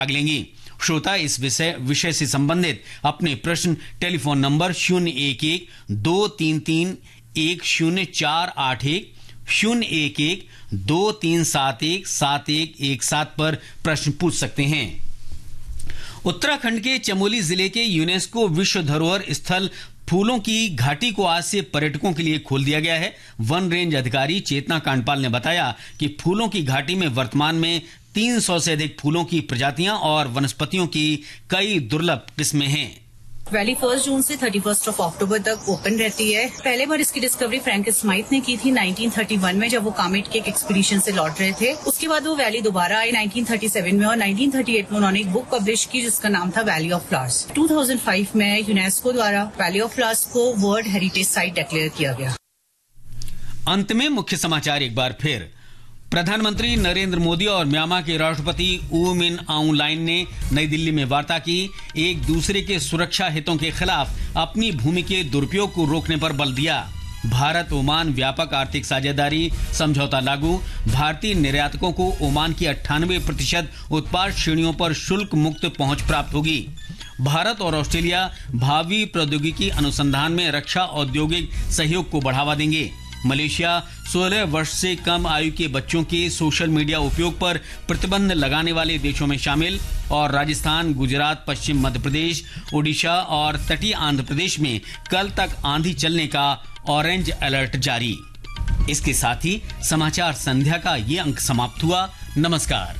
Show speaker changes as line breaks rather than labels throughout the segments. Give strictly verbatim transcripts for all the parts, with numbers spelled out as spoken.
भाग लेंगी। श्रोता इस विषय विषय से संबंधित अपने प्रश्न टेलीफोन नंबर शून्य एक एक दो तीन तीन एक शून्य चार आठ एक शून्य एक एक दो तीन सात एक सात एक एक सात पर प्रश्न पूछ सकते हैं। उत्तराखंड के चमोली जिले के यूनेस्को विश्व धरोहर स्थल फूलों की घाटी को आज से पर्यटकों के लिए खोल दिया गया है। वन रेंज अधिकारी चेतना कांडपाल ने बताया कि फूलों की घाटी में वर्तमान में तीन सौ से अधिक फूलों की प्रजातियां और वनस्पतियों की कई दुर्लभ किस्में हैं।
वैली फर्स्ट जून से थर्टी फर्स्ट ऑफ अक्टूबर तक ओपन रहती है। पहले बार इसकी डिस्कवरी फ्रैंक स्माइथ ने की थी नाइनटीन थर्टी वन में, जब वो कामेट के एक एक्सपीडिशन से लौट रहे थे। उसके बाद वो वैली दोबारा आए नाइनटीन थर्टी सेवन में और नाइनटीन थर्टी एट में उन्होंने एक बुक पब्लिश की जिसका नाम था valley of flowers. Two thousand five में यूनेस्को द्वारा वैली ऑफ फ्लावर्स को वर्ल्ड हेरिटेज साइट डिक्लेयर किया गया।
अंत में मुख्य समाचार एक बार फिर। प्रधानमंत्री नरेंद्र मोदी और म्यांमा के राष्ट्रपति ऊ मिन आउंग लाइन ने नई दिल्ली में वार्ता की। एक दूसरे के सुरक्षा हितों के खिलाफ अपनी भूमि के दुरुपयोग को रोकने पर बल दिया। भारत ओमान व्यापक आर्थिक साझेदारी समझौता लागू। भारतीय निर्यातकों को ओमान की अट्ठानवे प्रतिशत उत्पाद श्रेणियों पर शुल्क मुक्त पहुंच प्राप्त होगी। भारत और ऑस्ट्रेलिया भावी प्रौद्योगिकी अनुसंधान में रक्षा औद्योगिक सहयोग को बढ़ावा देंगे। मलेशिया सोलह वर्ष से कम आयु के बच्चों के सोशल मीडिया उपयोग पर प्रतिबंध लगाने वाले देशों में शामिल। और राजस्थान, गुजरात, पश्चिम मध्य प्रदेश, ओडिशा और तटीय आंध्र प्रदेश में कल तक आंधी चलने का ऑरेंज अलर्ट जारी। इसके साथ ही समाचार संध्या का ये अंक समाप्त हुआ। नमस्कार।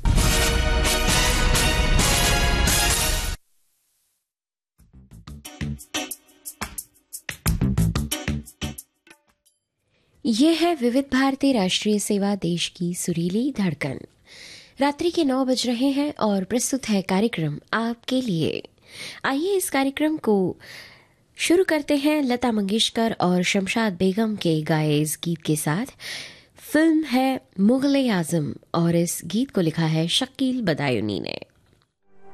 यह है विविध भारती राष्ट्रीय सेवा, देश की सुरीली धड़कन। रात्रि के नौ बज रहे हैं और प्रस्तुत है कार्यक्रम आपके लिए। आइए इस कार्यक्रम को शुरू करते हैं लता मंगेशकर और शमशाद बेगम के गाए इस गीत के साथ। फिल्म है मुगल-ए-आजम और इस गीत को लिखा है शकील बदायूनी ने।